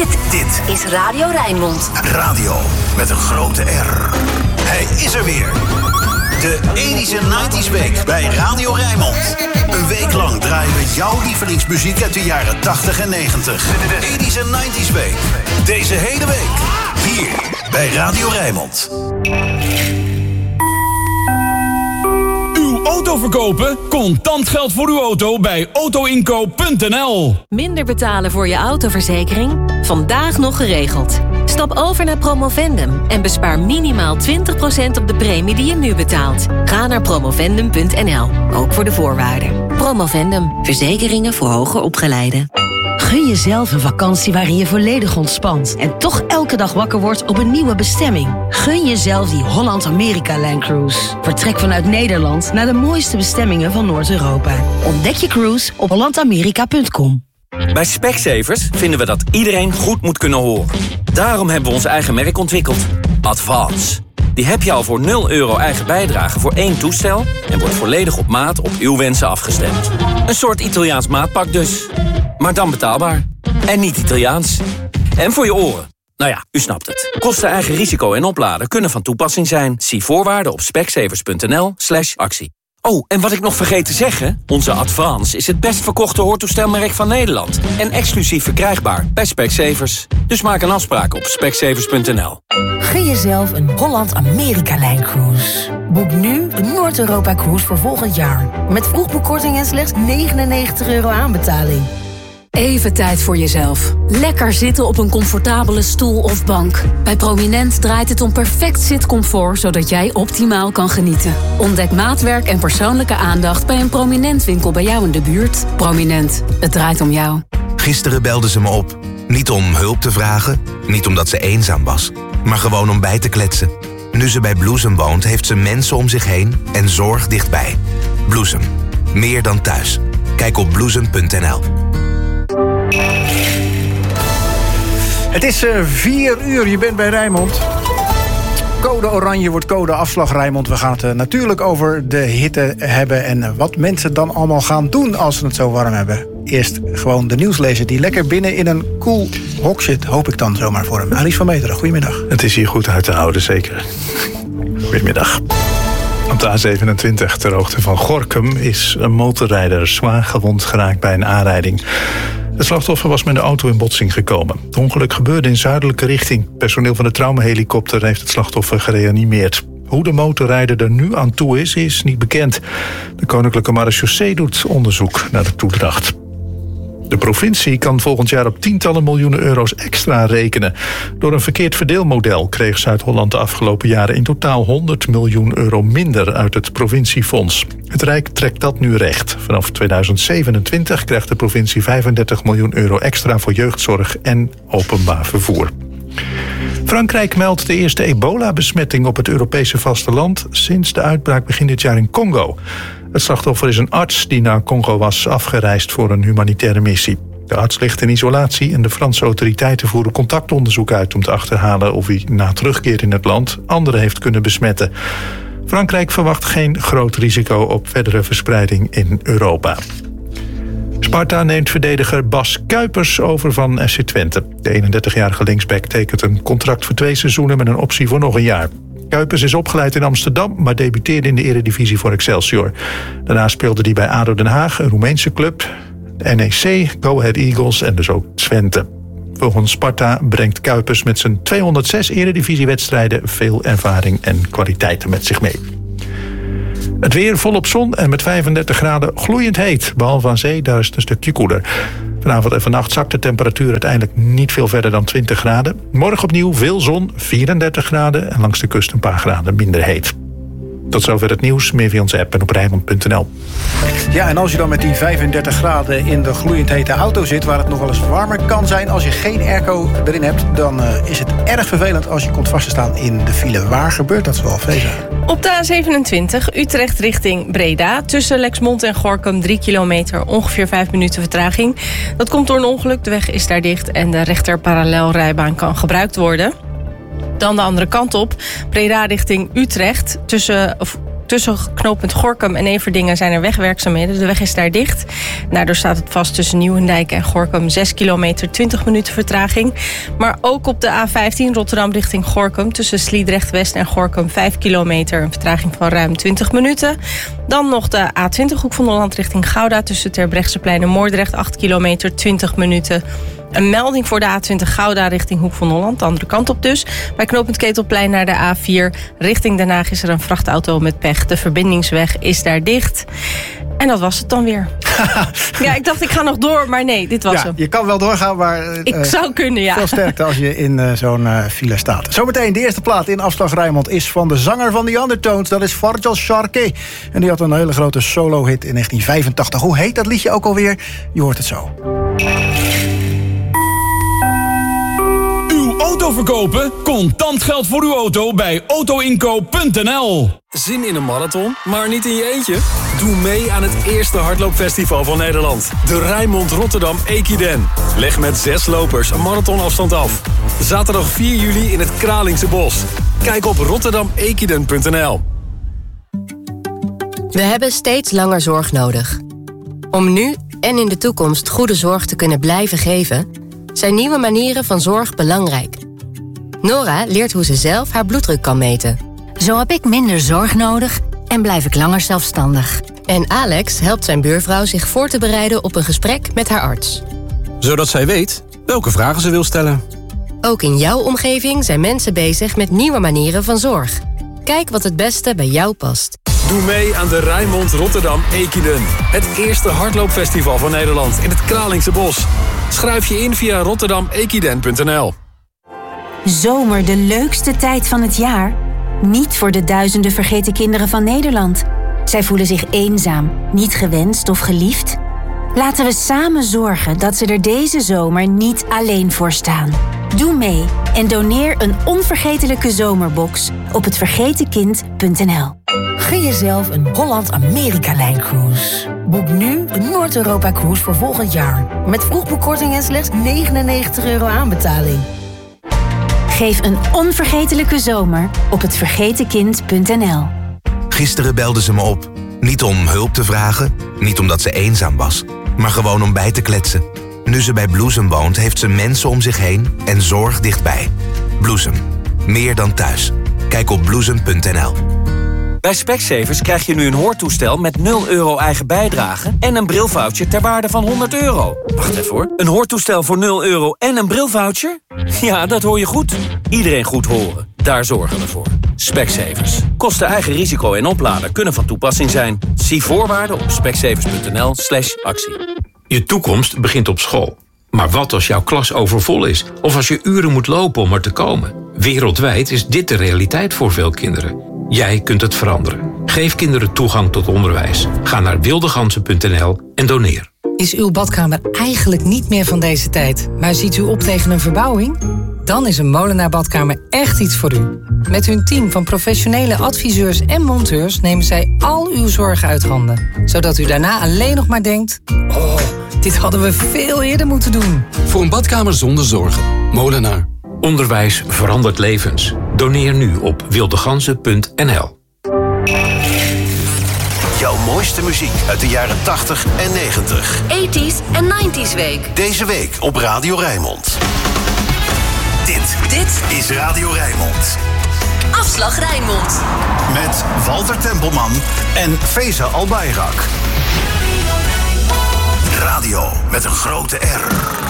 Dit is Radio Rijnmond. Radio met een grote R. Hij is er weer. De 80s en 90s week bij Radio Rijnmond. Een week lang draaien we jouw lievelingsmuziek uit de jaren 80 en 90. De 80s en 90s week. Deze hele week. Hier bij Radio Rijnmond. Auto verkopen? Contant geld voor uw auto bij autoinkoop.nl. Minder betalen voor je autoverzekering? Vandaag nog geregeld. Stap over naar Promovendum en bespaar minimaal 20% op de premie die je nu betaalt. Ga naar promovendum.nl, ook voor de voorwaarden. Promovendum, verzekeringen voor hoger opgeleiden. Gun jezelf een vakantie waarin je volledig ontspant en toch elke dag wakker wordt op een nieuwe bestemming. Gun jezelf die Holland-Amerika-lijncruise. Vertrek vanuit Nederland naar de mooiste bestemmingen van Noord-Europa. Ontdek je cruise op hollandamerika.com. Bij Specsavers vinden we dat iedereen goed moet kunnen horen. Daarom hebben we ons eigen merk ontwikkeld. Advance. Die heb je al voor €0 eigen bijdrage voor 1 toestel en wordt volledig op maat op uw wensen afgestemd. Een soort Italiaans maatpak dus. Maar dan betaalbaar. En niet Italiaans. En voor je oren. Nou ja, u snapt het. Kosten, eigen risico en opladen kunnen van toepassing zijn. Zie voorwaarden op specsavers.nl/actie. Oh, en wat ik nog vergeet te zeggen. Onze Advance is het best verkochte hoortoestelmerk van Nederland. En exclusief verkrijgbaar bij Specsavers. Dus maak een afspraak op specsavers.nl. Gun jezelf een Holland-Amerika-lijncruise. Boek nu een Noord-Europa-cruise voor volgend jaar. Met vroegboekkorting en slechts €99 aanbetaling. Even tijd voor jezelf. Lekker zitten op een comfortabele stoel of bank. Bij Prominent draait het om perfect zitcomfort, zodat jij optimaal kan genieten. Ontdek maatwerk en persoonlijke aandacht bij een Prominent winkel bij jou in de buurt. Prominent, het draait om jou. Gisteren belde ze me op. Niet om hulp te vragen, niet omdat ze eenzaam was, maar gewoon om bij te kletsen. Nu ze bij Bloesem woont, heeft ze mensen om zich heen en zorg dichtbij. Bloesem, meer dan thuis. Kijk op bloesem.nl. Het is 4 uur, je bent bij Rijnmond. Code oranje wordt code afslag Rijnmond. We gaan het natuurlijk over de hitte hebben en wat mensen dan allemaal gaan doen als ze het zo warm hebben. Eerst gewoon de nieuwslezer die lekker binnen in een koel hok zit, hoop ik dan zomaar voor hem. Alice van Meteren, goedemiddag. Het is hier goed uit te houden, zeker. Goedemiddag. Op de A27 ter hoogte van Gorinchem is een motorrijder zwaar gewond geraakt bij een aanrijding. Het slachtoffer was met de auto in botsing gekomen. Het ongeluk gebeurde in zuidelijke richting. Personeel van de traumahelikopter heeft het slachtoffer gereanimeerd. Hoe de motorrijder er nu aan toe is niet bekend. De Koninklijke Marechaussee doet onderzoek naar de toedracht. De provincie kan volgend jaar op tientallen miljoenen euro's extra rekenen. Door een verkeerd verdeelmodel kreeg Zuid-Holland de afgelopen jaren in totaal 100 miljoen euro minder uit het provinciefonds. Het Rijk trekt dat nu recht. Vanaf 2027 krijgt de provincie 35 miljoen euro extra voor jeugdzorg en openbaar vervoer. Frankrijk meldt de eerste ebola-besmetting op het Europese vasteland sinds de uitbraak begin dit jaar in Congo. Het slachtoffer is een arts die naar Congo was afgereisd voor een humanitaire missie. De arts ligt in isolatie en de Franse autoriteiten voeren contactonderzoek uit om te achterhalen of hij na terugkeer in het land anderen heeft kunnen besmetten. Frankrijk verwacht geen groot risico op verdere verspreiding in Europa. Sparta neemt verdediger Bas Kuipers over van FC Twente. De 31-jarige linksback tekent een contract voor 2 seizoenen met een optie voor nog een jaar. Kuipers is opgeleid in Amsterdam, maar debuteerde in de Eredivisie voor Excelsior. Daarna speelde hij bij ADO Den Haag, een Roemeense club, de NEC, Go Ahead Eagles en dus ook Twente. Volgens Sparta brengt Kuipers met zijn 206 Eredivisiewedstrijden veel ervaring en kwaliteiten met zich mee. Het weer volop zon en met 35 graden gloeiend heet. Behalve aan zee, daar is het een stukje koeler. Vanavond en vannacht zakt de temperatuur uiteindelijk niet veel verder dan 20 graden. Morgen opnieuw veel zon, 34 graden en langs de kust een paar graden minder heet. Tot zover het nieuws. Meer via onze app en op Rijnmond.nl. Ja, en als je dan met die 35 graden in de gloeiend hete auto zit, waar het nog wel eens warmer kan zijn, als je geen airco erin hebt, dan is het erg vervelend als je komt vast te staan in de file. Waar gebeurt dat zoal, Feza? Op de A27 Utrecht richting Breda. Tussen Lexmond en Gorinchem 3 kilometer, ongeveer 5 minuten vertraging. Dat komt door een ongeluk. De weg is daar dicht en de rechter parallelrijbaan kan gebruikt worden. Dan de andere kant op. Breda richting Utrecht. Tussen tussen knooppunt Gorinchem en Everdingen zijn er wegwerkzaamheden. De weg is daar dicht. Daardoor staat het vast tussen Nieuwendijk en Gorinchem 6 kilometer, 20 minuten vertraging. Maar ook op de A15 Rotterdam richting Gorinchem tussen Sliedrecht West en Gorinchem 5 kilometer, een vertraging van ruim 20 minuten. Dan nog de A20 Hoek van Holland richting Gouda tussen Terbrechtseplein en Moordrecht 8 kilometer, 20 minuten. Een melding voor de A20 Gouda richting Hoek van Holland, de andere kant op dus. Bij knooppunt Ketelplein naar de A4 richting Den Haag is er een vrachtauto met pech. De verbindingsweg is daar dicht. En dat was het dan weer. Ja, ik dacht ik ga nog door, maar nee, dit was hem. Je kan wel doorgaan, maar ik zou kunnen, ja. Veel sterkte als je in zo'n file staat. Zometeen de eerste plaat in Afslag Rijnmond is van de zanger van The Undertones. Dat is Farjal Sharkey. En die had een hele grote solo-hit in 1985. Hoe heet dat liedje ook alweer? Je hoort het zo. Auto verkopen? Contant geld voor uw auto bij autoinkoop.nl. Zin in een marathon, maar niet in je eentje? Doe mee aan het eerste hardloopfestival van Nederland. De Rijnmond Rotterdam Equiden. Leg met 6 lopers een marathonafstand af. Zaterdag 4 juli in het Kralingse Bos. Kijk op rotterdamequiden.nl. We hebben steeds langer zorg nodig. Om nu en in de toekomst goede zorg te kunnen blijven geven, zijn nieuwe manieren van zorg belangrijk. Nora leert hoe ze zelf haar bloeddruk kan meten. Zo heb ik minder zorg nodig en blijf ik langer zelfstandig. En Alex helpt zijn buurvrouw zich voor te bereiden op een gesprek met haar arts. Zodat zij weet welke vragen ze wil stellen. Ook in jouw omgeving zijn mensen bezig met nieuwe manieren van zorg. Kijk wat het beste bij jou past. Doe mee aan de Rijnmond Rotterdam Equiden. Het eerste hardloopfestival van Nederland in het Kralingse Bos. Schrijf je in via rotterdamequiden.nl. Zomer, de leukste tijd van het jaar? Niet voor de duizenden vergeten kinderen van Nederland. Zij voelen zich eenzaam, niet gewenst of geliefd. Laten we samen zorgen dat ze er deze zomer niet alleen voor staan. Doe mee en doneer een onvergetelijke zomerbox op hetvergetenkind.nl. Gun jezelf een Holland-Amerika-lijncruise. Boek nu een Noord-Europa-cruise voor volgend jaar. Met vroegboekkorting en slechts €99 aanbetaling. Geef een onvergetelijke zomer op hetvergetenkind.nl. Gisteren belde ze me op. Niet om hulp te vragen, niet omdat ze eenzaam was, maar gewoon om bij te kletsen. Nu ze bij Bloesem woont, heeft ze mensen om zich heen en zorg dichtbij. Bloesem. Meer dan thuis. Kijk op bloesem.nl. Bij Specsavers krijg je nu een hoortoestel met €0 eigen bijdrage en een brilvoucher ter waarde van €100. Wacht even hoor. Een hoortoestel voor €0 en een brilvoucher? Ja, dat hoor je goed. Iedereen goed horen. Daar zorgen we voor. Specsavers. Kosten eigen risico en oplader kunnen van toepassing zijn. Zie voorwaarden op specsavers.nl/actie. Je toekomst begint op school. Maar wat als jouw klas overvol is? Of als je uren moet lopen om er te komen? Wereldwijd is dit de realiteit voor veel kinderen. Jij kunt het veranderen. Geef kinderen toegang tot onderwijs. Ga naar wildegansen.nl en doneer. Is uw badkamer eigenlijk niet meer van deze tijd, maar ziet u op tegen een verbouwing? Dan is een Molenaar Badkamer echt iets voor u. Met hun team van professionele adviseurs en monteurs nemen zij al uw zorgen uit handen. Zodat u daarna alleen nog maar denkt: oh, dit hadden we veel eerder moeten doen. Voor een badkamer zonder zorgen. Molenaar. Onderwijs verandert levens. Doneer nu op wildegansen.nl. Jouw mooiste muziek uit de jaren 80 en 90. 80s en 90s week. Deze week op Radio Rijnmond. Dit is Radio Rijnmond. Afslag Rijnmond. Met Walter Tempelman en Feza Albayrak. Radio met een grote R.